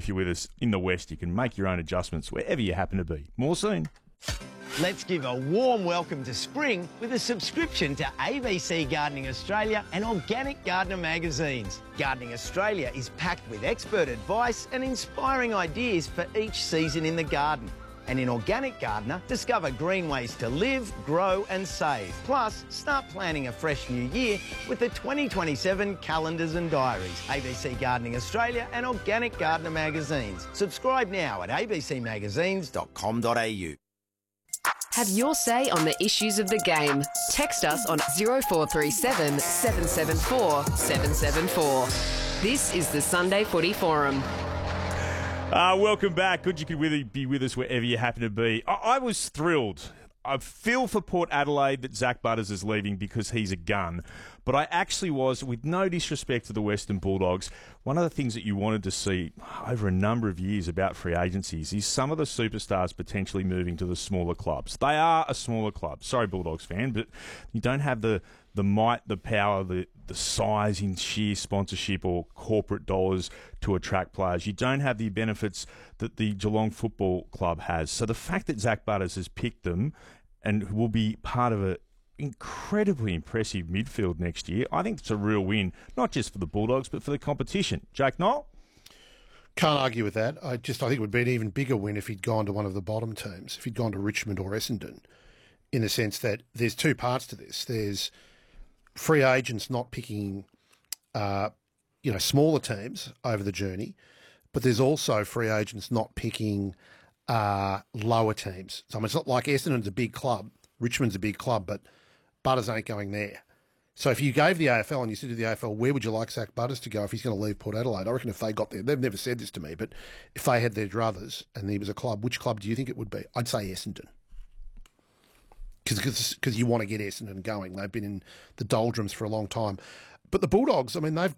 if you're with us in the West, you can make your own adjustments wherever you happen to be. More soon. Let's give a warm welcome to spring with a subscription to ABC Gardening Australia and Organic Gardener magazines. Gardening Australia is packed with expert advice and inspiring ideas for each season in the garden. And in Organic Gardener, discover green ways to live, grow and save. Plus, start planning a fresh new year with the 2027 calendars and diaries. ABC Gardening Australia and Organic Gardener magazines. Subscribe now at abcmagazines.com.au. Have your say on the issues of the game. Text us on 0437 774 774. This is the Sunday Footy Forum. Welcome back. Good you could be with us wherever you happen to be. I was thrilled. I feel for Port Adelaide that Zach Butters is leaving because he's a gun. But I actually was, with no disrespect to the Western Bulldogs, one of the things that you wanted to see over a number of years about free agencies is some of the superstars potentially moving to the smaller clubs. They are a smaller club. Sorry, Bulldogs fan, but you don't have the might, the power, the size in sheer sponsorship or corporate dollars to attract players. You don't have the benefits that the Geelong Football Club has. So the fact that Zach Butters has picked them and will be part of an incredibly impressive midfield next year, I think it's a real win, not just for the Bulldogs, but for the competition. Jake Knoll? Can't argue with that. I think it would be an even bigger win if he'd gone to one of the bottom teams, if he'd gone to Richmond or Essendon, in the sense that there's two parts to this. There's free agents not picking, smaller teams over the journey, but there's also free agents not picking lower teams. So it's not like Essendon's a big club, Richmond's a big club, but Butters ain't going there. So if you gave the AFL and you said to the AFL, where would you like Zach Butters to go if he's going to leave Port Adelaide? I reckon if they got there, they've never said this to me, but if they had their druthers and there was a club, which club do you think it would be? I'd say Essendon. Because you want to get Essendon going. They've been in the doldrums for a long time. But the Bulldogs,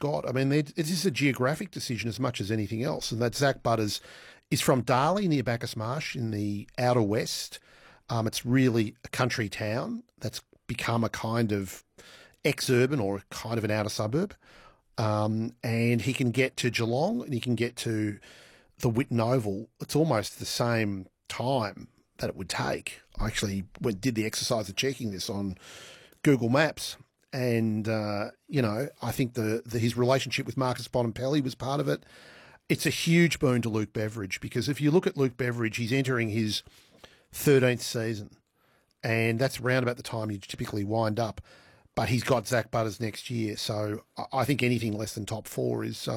it is a geographic decision as much as anything else. And that Zach Butters is from Darley near Bacchus Marsh in the outer west. It's really a country town that's become a kind of ex-urban or kind of an outer suburb. And he can get to Geelong and he can get to the Whitten Oval. It's almost the same time that it would take. I actually did the exercise of checking this on Google Maps. And, I think his relationship with Marcus Bontempelli was part of it. It's a huge boon to Luke Beveridge because if you look at Luke Beveridge, he's entering his 13th season. And that's around about the time you typically wind up. But he's got Zach Butters next year. So I think anything less than top four is,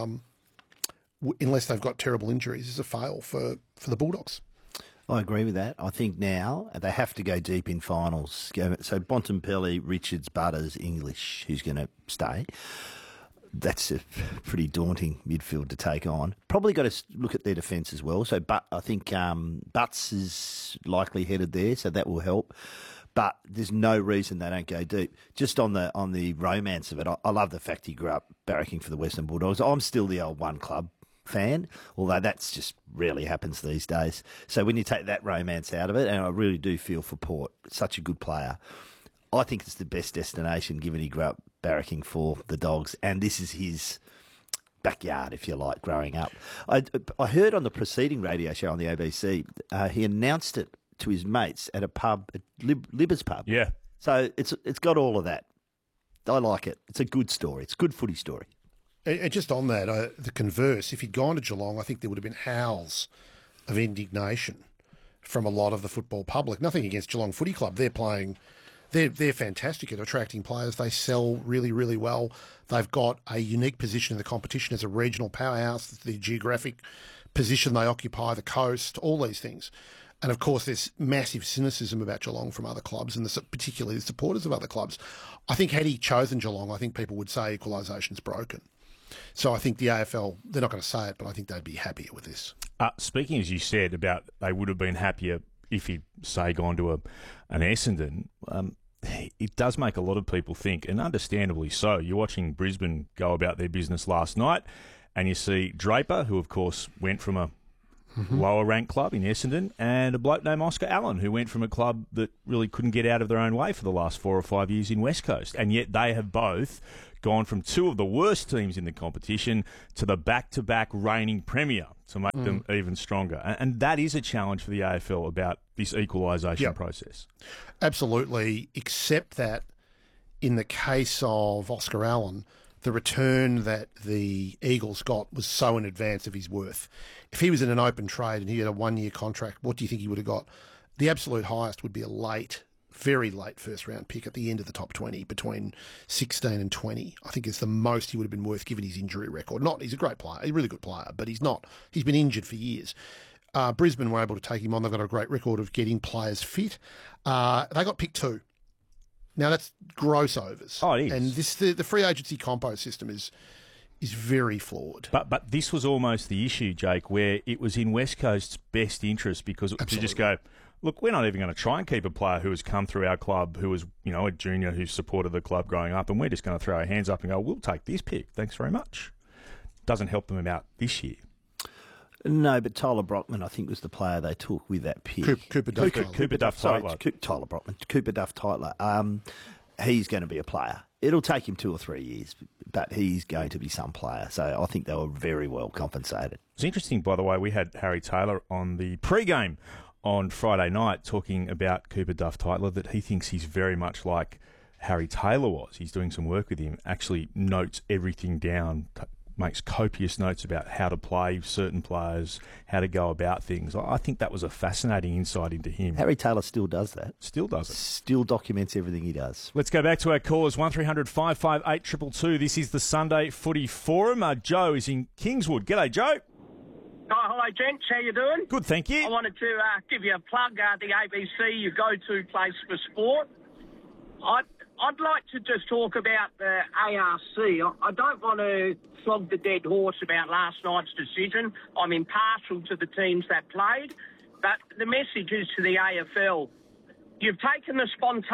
unless they've got terrible injuries, is a fail for the Bulldogs. I agree with that. I think now they have to go deep in finals. So Bontempelli, Richards, Butters, English, who's going to stay? That's a pretty daunting midfield to take on. Probably got to look at their defence as well. So I think Butts is likely headed there, so that will help. But there's no reason they don't go deep. Just on the romance of it, I love the fact he grew up barracking for the Western Bulldogs. I'm still the old one club fan, although that's just rarely happens these days. So when you take that romance out of it, and I really do feel for Port, such a good player, I think it's the best destination given he grew up barracking for the Dogs, and this is his backyard, if you like, growing up. I heard on the preceding radio show on the ABC, he announced it to his mates at a pub, at Libba's pub. Yeah. So it's got all of that. I like it. It's a good story. It's a good footy story. And just on that, the converse, if he'd gone to Geelong, I think there would have been howls of indignation from a lot of the football public. Nothing against Geelong Footy Club. They're fantastic at attracting players. They sell really, really well. They've got a unique position in the competition as a regional powerhouse, the geographic position they occupy, the coast, all these things. And, of course, there's massive cynicism about Geelong from other clubs and particularly the supporters of other clubs. I think had he chosen Geelong, I think people would say equalisation's broken. So I think the AFL, they're not going to say it, but I think they'd be happier with this. Speaking, as you said, about they would have been happier if he'd, say, gone to an Essendon, it does make a lot of people think, and understandably so. You're watching Brisbane go about their business last night, and you see Draper, who, of course, went from a lower ranked club in Essendon, and a bloke named Oscar Allen, who went from a club that really couldn't get out of their own way for the last 4 or 5 years in West Coast. And yet they have both gone from two of the worst teams in the competition to the back-to-back reigning premier to make them even stronger. And that is a challenge for the AFL about this equalisation process. Absolutely, except that in the case of Oscar Allen, the return that the Eagles got was so in advance of his worth. If he was in an open trade and he had a 1-year contract, what do you think he would have got? The absolute highest would be a very late first-round pick at the end of the top 20, between 16 and 20. I think it's the most he would have been worth given his injury record. He's a great player, he's a really good player, but he's not. He's been injured for years. Brisbane were able to take him on. They've got a great record of getting players fit. They got pick 2. Now, that's gross overs. Oh, it is. And the free agency compo system is very flawed. But this was almost the issue, Jake, where it was in West Coast's best interest because to just go, look, we're not even going to try and keep a player who has come through our club, who was, a junior who supported the club growing up, and we're just going to throw our hands up and go, we'll take this pick. Thanks very much. Doesn't help them out this year. No, but Tyler Brockman, I think, was the player they took with that pick. Cooper Duff Tyler. Tyler Brockman. Cooper Duff Tyler. He's going to be a player. It'll take him 2 or 3 years, but he's going to be some player. So I think they were very well compensated. It's interesting, by the way, we had Harry Taylor on the pre-game on Friday night talking about Cooper Duff Tyler, that he thinks he's very much like Harry Taylor was. He's doing some work with him, actually notes everything down, makes copious notes about how to play certain players, how to go about things. I think that was a fascinating insight into him. Harry Taylor still does that. Still does it. Still documents everything he does. Let's go back to our callers, 1300 558 222. This is the Sunday Footy Forum. Joe is in Kingswood. G'day, Joe. Hello, gents. How you doing? Good, thank you. I wanted to give you a plug, the ABC, your go-to place for sport. I'd like to just talk about the ARC. I don't want to flog the dead horse about last night's decision. I'm impartial to the teams that played. But the message is to the AFL. You've taken the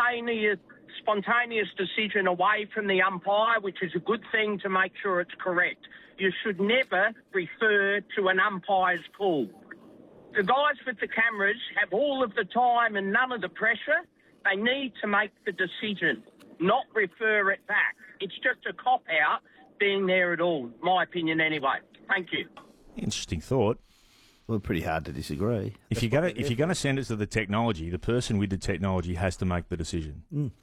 spontaneous decision away from the umpire, which is a good thing to make sure it's correct. You should never refer to an umpire's call. The guys with the cameras have all of the time and none of the pressure. They need to make the decision, not refer it back. It's just a cop-out being there at all, my opinion anyway. Thank you. Interesting thought. Well, pretty hard to disagree. If you're going to send it to the technology, the person with the technology has to make the decision.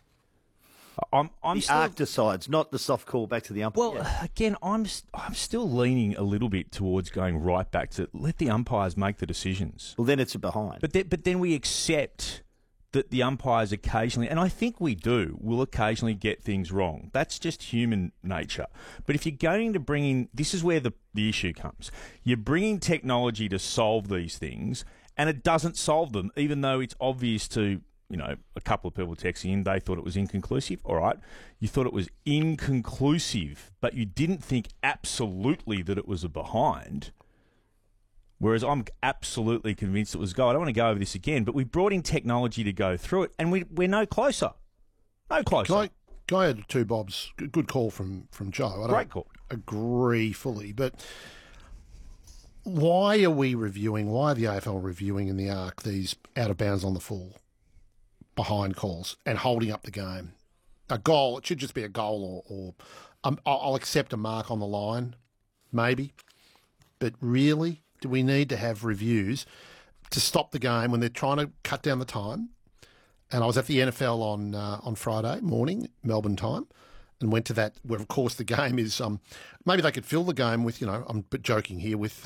The ARC decides, not the soft call back to the umpire. Well, again, I'm still leaning a little bit towards going right back to let the umpires make the decisions. Well, then it's a behind. But then we accept that the umpires occasionally, and I think we do, will occasionally get things wrong. That's just human nature. But if you're going to bring in, this is where the issue comes. You're bringing technology to solve these things, and it doesn't solve them, even though it's obvious to, a couple of people texting in, they thought it was inconclusive. All right. You thought it was inconclusive, but you didn't think absolutely that it was a behind. Whereas I'm absolutely convinced it was goal. I don't want to go over this again, but we brought in technology to go through it, and we're no closer. No closer. Can I add 2 bobs? Good call from Joe. Great call. Agree fully, but why are the AFL reviewing in the ARC these out of bounds on the full behind calls and holding up the game? A goal, it should just be a goal, or I'll accept a mark on the line, maybe, but really? Do we need to have reviews to stop the game when they're trying to cut down the time? And I was at the NFL on Friday morning, Melbourne time, and went to that where, of course, the game is maybe they could fill the game with, I'm joking here, with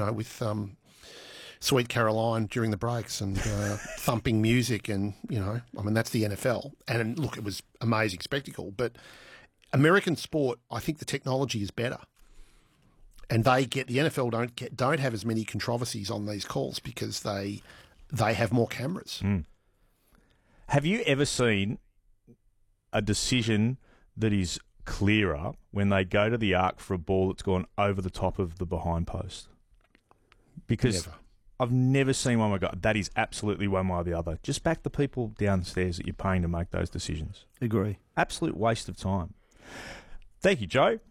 Sweet Caroline during the breaks and thumping music, and that's the NFL. And look, it was amazing spectacle. But American sport, I think the technology is better. And the NFL don't have as many controversies on these calls because they have more cameras. Have you ever seen a decision that is clearer when they go to the arc for a ball that's gone over the top of the behind post? Because I've never seen one where I go, that is absolutely one way or the other. Just back the people downstairs that you're paying to make those decisions. Agree. Absolute waste of time. Thank you, Joe.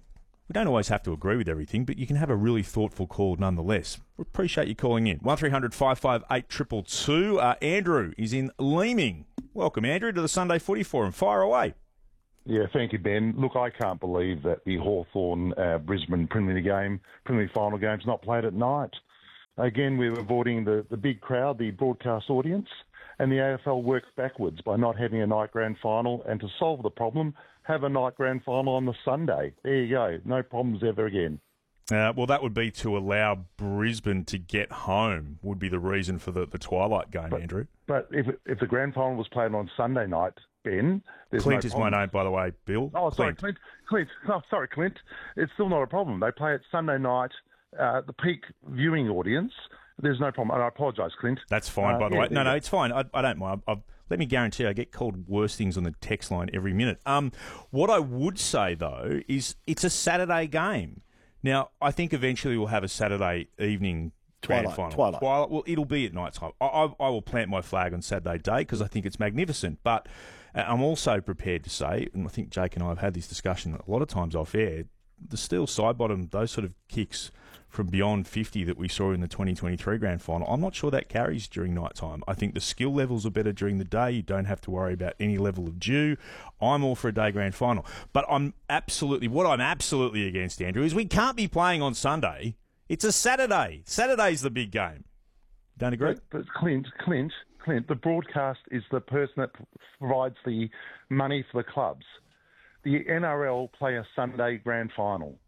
We don't always have to agree with everything, but you can have a really thoughtful call nonetheless. We appreciate you calling in. 1300 558 222. Andrew is in Leeming. Welcome, Andrew, to the Sunday Footy Forum. Fire away. Yeah, thank you, Ben. Look, I can't believe that the Hawthorn-Brisbane Premier League final game's not played at night. Again, we're avoiding the big crowd, the broadcast audience, and the AFL works backwards by not having a night grand final, and to solve the problem, have a night grand final on the Sunday. There you go. No problems ever again. Well, that would be to allow Brisbane to get home, would be the reason for the twilight game, Andrew. But if the grand final was played on Sunday night, Ben, there's Clint no is my name, by the way, Bill. Oh, sorry, Clint. Oh, sorry, Clint. It's still not a problem. They play it Sunday night, the peak viewing audience. There's no problem. And I apologise, Clint. That's fine, by the way. No, it's fine. I don't mind. Let me guarantee I get called worse things on the text line every minute. What I would say, though, is it's a Saturday game. Now, I think eventually we'll have a Saturday evening grand final. Twilight. Well, it'll be at night time. I will plant my flag on Saturday day because I think it's magnificent. But I'm also prepared to say, and I think Jake and I have had this discussion a lot of times off air, the steel side bottom, those sort of kicks from beyond 50 that we saw in the 2023 grand final, I'm not sure that carries during night time. I think the skill levels are better during the day. You don't have to worry about any level of dew. I'm all for a day grand final. But what I'm absolutely against, Andrew, is we can't be playing on Sunday. It's a Saturday. Saturday's the big game. Don't agree? But Clint, the broadcast is the person that provides the money for the clubs. The NRL play a Sunday grand final.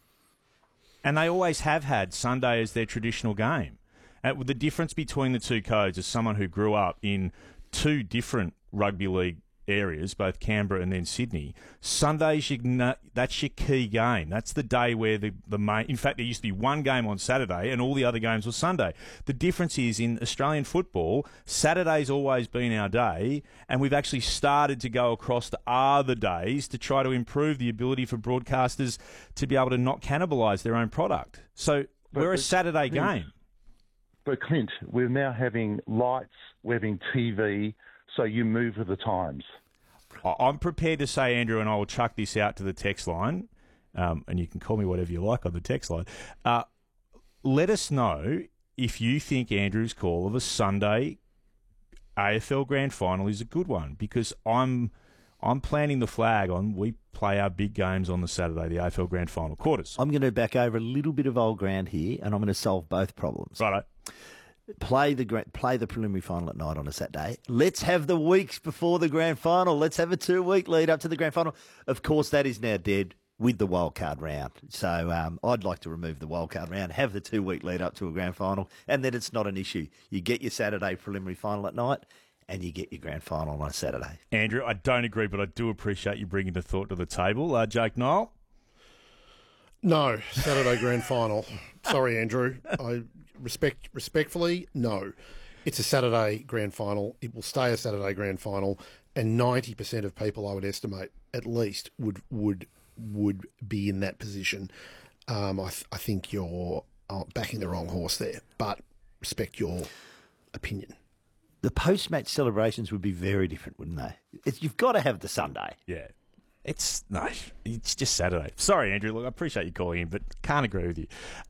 And they always have had Sunday as their traditional game. The difference between the two codes, as someone who grew up in two different rugby league areas, both Canberra and then Sydney, Sunday's that's your key game. That's the day where the main... In fact, there used to be one game on Saturday and all the other games were Sunday. The difference is in Australian football, Saturday's always been our day, and we've actually started to go across to other days to try to improve the ability for broadcasters to be able to not cannibalise their own product. So we're a Saturday game. But Clint, we're now having lights, we're having TV... So you move with the times. I'm prepared to say, Andrew, and I will chuck this out to the text line, and you can call me whatever you like on the text line. Let us know if you think Andrew's call of a Sunday AFL Grand Final is a good one, because I'm planting the flag on we play our big games on the Saturday, the AFL Grand Final quarters. I'm going to back over a little bit of old ground here, and I'm going to solve both problems. Righto. Play the preliminary final at night on a Saturday. Let's have the weeks before the grand final. Let's have a 2-week lead up to the grand final. Of course, that is now dead with the wildcard round. So I'd like to remove the wildcard round, have the 2-week lead up to a grand final, and then it's not an issue. You get your Saturday preliminary final at night, and you get your grand final on a Saturday. Andrew, I don't agree, but I do appreciate you bringing the thought to the table. Jake Niall? No, Saturday grand final. Sorry, Andrew. Respectfully, no. It's a Saturday grand final. It will stay a Saturday grand final, and 90% of people, I would estimate, at least, would be in that position. I think you're backing the wrong horse there, but respect your opinion. The post-match celebrations would be very different, wouldn't they? You've got to have the Sunday. Yeah. It's just Saturday. Sorry, Andrew. Look, I appreciate you calling in, but can't agree with you.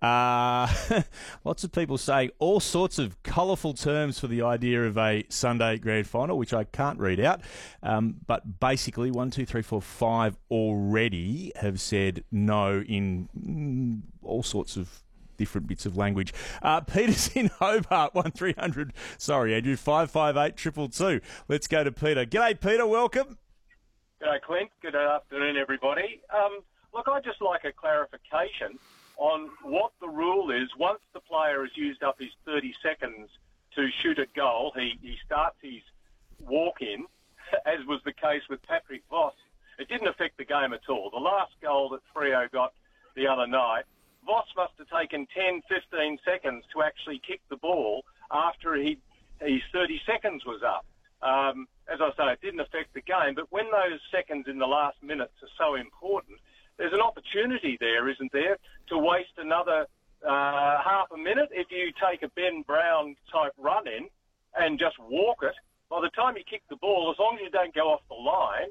Lots of people saying all sorts of colourful terms for the idea of a Sunday grand final, which I can't read out. But basically, 1, 2, 3, 4, 5 already have said no in all sorts of different bits of language. Peter's in Hobart, 1300. Sorry, Andrew, 558 222. Let's go to Peter. G'day, Peter. Welcome. G'day, Clint. Good afternoon, everybody. Look, I'd just like a clarification on what the rule is. Once the player has used up his 30 seconds to shoot a goal, he starts his walk-in, as was the case with Patrick Voss. It didn't affect the game at all. The last goal that Freo got the other night, Voss must have taken 10, 15 seconds to actually kick the ball after his 30 seconds was up. As I say, it didn't affect the game, but when those seconds in the last minutes are so important, there's an opportunity there, isn't there, to waste another half a minute if you take a Ben Brown type run in and just walk it. By the time you kick the ball, as long as you don't go off the line,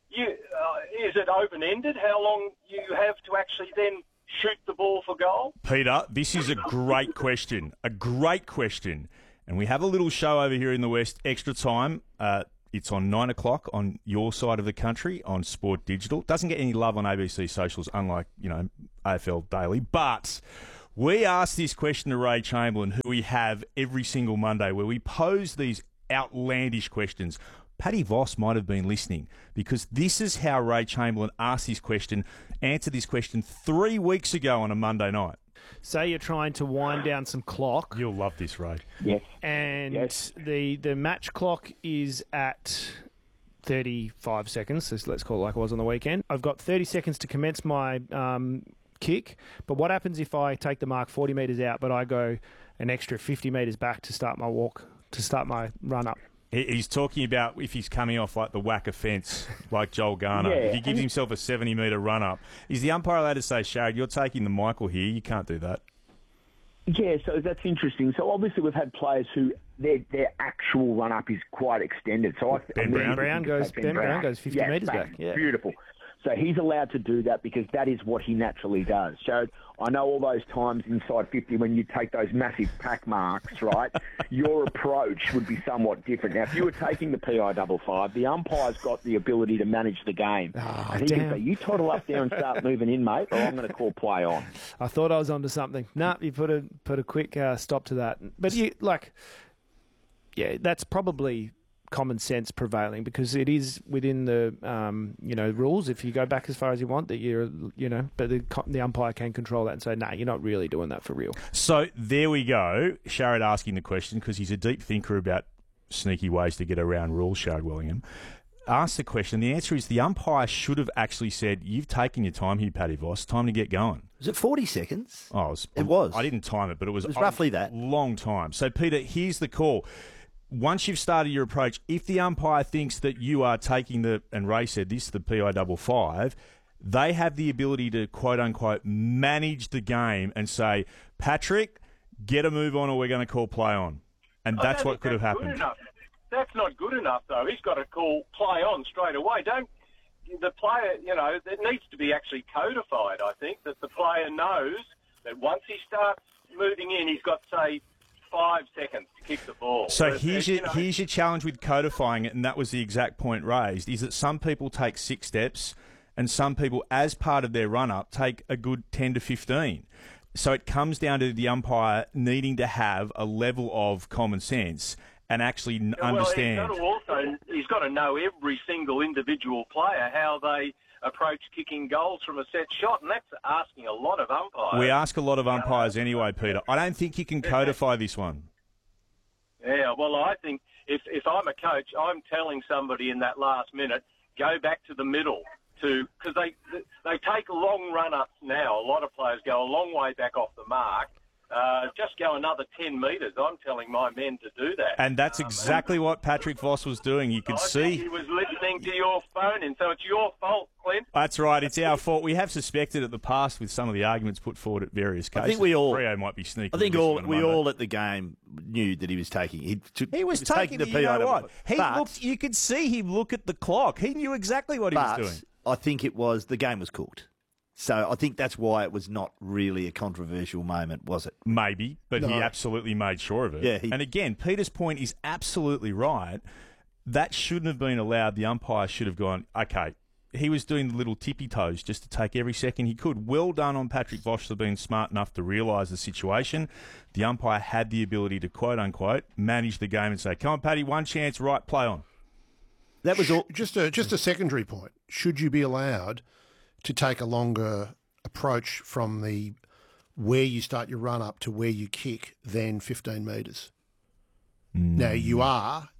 is it open-ended? How long you have to actually then shoot the ball for goal? Peter, this is a great question. A great question. And we have a little show over here in the West, Extra Time. It's on 9 o'clock on your side of the country on Sport Digital. Doesn't get any love on ABC socials, unlike, AFL Daily. But we asked this question to Ray Chamberlain, who we have every single Monday, where we pose these outlandish questions. Paddy Voss might have been listening, because this is how Ray Chamberlain answered this question 3 weeks ago on a Monday night. Say you're trying to wind down some clock. You'll love this, Ray. Yes. And yes. the match clock is at 35 seconds. So let's call it like it was on the weekend. I've got 30 seconds to commence my kick. But what happens if I take the mark 40 metres out, but I go an extra 50 metres back to start my walk, to start my run up? He's talking about if he's coming off like the whacker fence, like Joel Garner. Yeah, if he gives himself a 70-metre run-up. Is the umpire allowed to say, Sharad, you're taking the Michael here, you can't do that? Yeah, so that's interesting. So obviously we've had players who their actual run-up is quite extended. So Ben Brown goes 50 metres back. Yeah. Beautiful. So he's allowed to do that because that is what he naturally does. So I know all those times inside 50 when you take those massive pack marks, right, your approach would be somewhat different. Now, if you were taking the PI55, the umpire's got the ability to manage the game. And he can say, you toddle up there and start moving in, mate, or I'm going to call play on. I thought I was onto something. No, you put a quick stop to that. But that's probably common sense prevailing, because it is within the rules. If you go back as far as you want, that but the umpire can control that and say, you're not really doing that for real. So there we go. Sharad asking the question, because he's a deep thinker about sneaky ways to get around rules. Sharad Wellingham asked the question. The answer is the umpire should have actually said, "You've taken your time here, Paddy Voss. Time to get going." Was it 40 seconds? Oh, it was. I didn't time it, but it was roughly that long time. So Peter, here's the call. Once you've started your approach, if the umpire thinks that you are taking and Ray said this, the PI55, they have the ability to, quote-unquote, manage the game and say, Patrick, get a move on or we're going to call play on. And that's what could have happened. That's not good enough, though. He's got to call play on straight away. The player, it needs to be actually codified, I think, that the player knows that once he starts moving in, he's got, say, 5 seconds to kick the ball. So here's your challenge with codifying it, and that was the exact point raised, is that some people take 6 steps and some people, as part of their run-up, take a good 10 to 15. So it comes down to the umpire needing to have a level of common sense and actually understand. He's got to know every single individual player, how they approach kicking goals from a set shot, and that's asking a lot of umpires. We ask a lot of umpires anyway, Peter. I don't think you can codify this one. Yeah, well, I think if I'm a coach, I'm telling somebody in that last minute, go back to the middle, because they take long run-ups now. A lot of players go a long way back off the mark. Just go another 10 metres. I'm telling my men to do that. And that's exactly what Patrick Voss was doing. You could see he was listening to your phone, and so it's your fault, Clint. That's right. It's our fault. We have suspected at the past with some of the arguments put forward at various cases. I think we all. Freo might be sneaking. I think we all at the game knew that he was taking. He was taking the PI. You know what? You could see him look at the clock. He knew exactly what he was doing. I think the game was cooked. So I think that's why it was not really a controversial moment, was it? Maybe, but he absolutely made sure of it. Yeah, and again, Peter's point is absolutely right. That shouldn't have been allowed. The umpire should have gone, okay, he was doing the little tippy toes just to take every second he could. Well done on Patrick Voss for being smart enough to realise the situation. The umpire had the ability to, quote-unquote, manage the game and say, come on, Paddy, one chance, right, play on. That was all. Just a secondary point. Should you be allowed to take a longer approach from the where you start your run up to where you kick than 15 metres? Now, you are.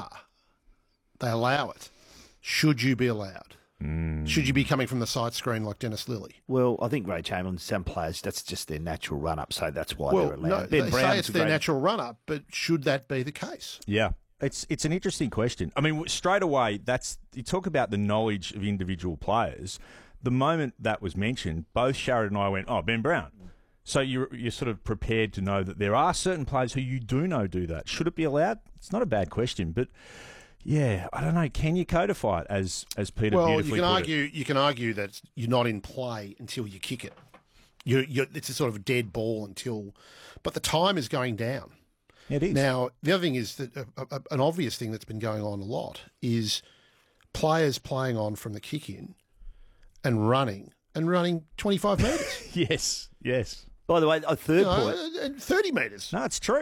They allow it. Should you be allowed? Should you be coming from the side screen like Dennis Lilly? Well, I think Ray Chamberlain, some players, that's just their natural run up, so that's why they're allowed. No, they say it's their natural run up, but should that be the case? Yeah. It's an interesting question. I mean, straight away, you talk about the knowledge of individual players. The moment that was mentioned, both Sharad and I went, oh, Ben Brown. So you're sort of prepared to know that there are certain players who you do know do that. Should it be allowed? It's not a bad question, but Yeah, I don't know. Can you codify it as Peter Well, beautifully put it? you can argue that you're not in play until you kick it. It's a sort of a dead ball until, but the time is going down. It is. Now, the other thing is that an obvious thing that's been going on a lot is players playing on from the kick in and running 25 metres. Yes. By the way, a third point. 30 metres. No, it's true.